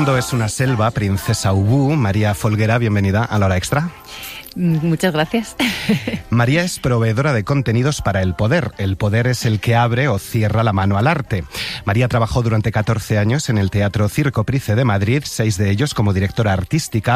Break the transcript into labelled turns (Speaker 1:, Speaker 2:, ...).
Speaker 1: mundo es una selva, princesa Ubú. María Folguera, bienvenida a La Hora Extra.
Speaker 2: Muchas gracias.
Speaker 1: María es proveedora de contenidos para El Poder. El Poder es el que abre o cierra la mano al arte. María trabajó durante 14 años en el Teatro Circo Price de Madrid, 6 de ellos como directora artística.